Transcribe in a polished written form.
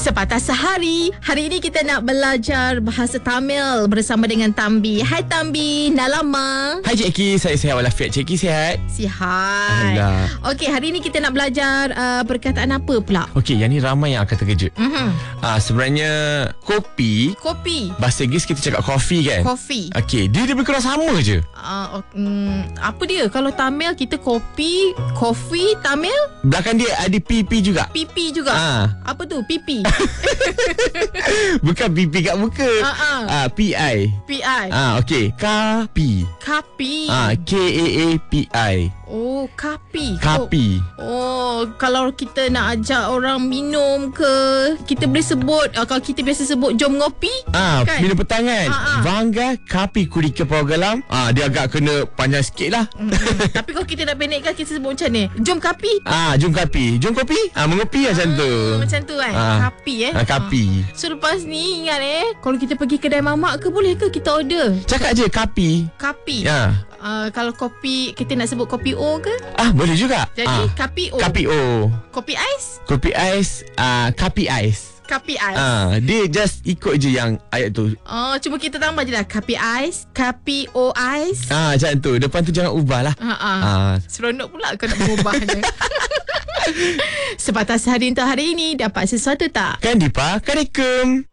Sepatah Sehari. Hari ini kita nak belajar bahasa Tamil bersama dengan Tambi. Hai Tambi, dah lama. Hai Cik Ki, saya sihat walafiat. Cik Ki sihat? Sihat. Alah. Okey, hari ini kita nak belajar perkataan apa pula? Okey, yang ni ramai yang akan terkejut. Sebenarnya kopi, bahasa Inggeris kita cakap coffee kan? Coffee. Okey, dia lebih kurang sama je. Apa dia? Kalau Tamil kita kopi, coffee, Tamil Belakang dia ada PP juga. pipi juga. Apa tu? Pipi. Bukan PP kat muka. PI. PI. Okey, kapi. Kapi. KAAPI. Oh, kapi. Kapi. Oh, kalau kita nak ajak orang minum ke, kita boleh sebut, kalau kita biasa sebut jom ngopi kan? Minum petang kan? Vanga kapi kurika pawagalam. Dia agak kena panjang sikit lah. Tapi kalau kita nak pendekkan, kita sebut macam ni, jom kapi. Jom kapi. Jom kopi. Mengopi macam tu. Macam tu kan? Kapi Kapi. So lepas ni ingat kalau kita pergi kedai mamak ke, boleh ke kita order Cakap je kapi. kapi? Kalau kopi, kita nak sebut kopi O ke? Boleh juga. Jadi kapi O. Kapi O. Kopi ais? Kopi ais. Kapi ais. Kapi ais. Dia just ikut je yang ayat tu. Cuma kita tambah je lah, kapi ais, kapi O ais. Macam tu. Depan tu jangan ubah lah. Seronok pula kau nak mengubahnya. Sepatah Sehari untuk hari ini, dapat sesuatu tak? Kan Dipa? Assalamualaikum.